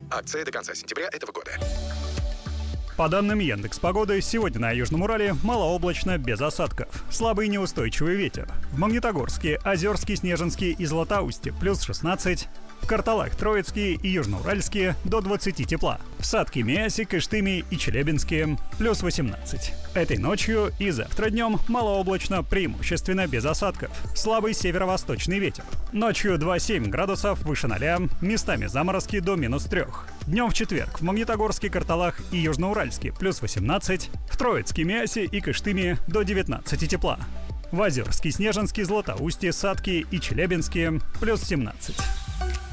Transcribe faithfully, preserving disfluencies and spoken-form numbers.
Акция до конца сентября этого года. По данным Яндекс.Погоды, сегодня на Южном Урале малооблачно, без осадков. Слабый неустойчивый ветер. В Магнитогорске, Озерске, Снежинске и Златоусте плюс шестнадцать. В Карталах, Троицкие и Южноуральские до двадцати тепла. В Сатке, Миасе, Кыштыме и Челябинске плюс восемнадцать. Этой ночью и завтра днем малооблачно, преимущественно без осадков. Слабый северо-восточный ветер. Ночью два-семь градусов выше ноля, местами заморозки до минус трех. Днем в четверг в Магнитогорске, Карталах и Южноуральске плюс восемнадцать. В Троицке, Миасе и Кыштыме до девятнадцати тепла. В Озерске, Снежинске, Златоусте, Сатке и Челябинске плюс семнадцать.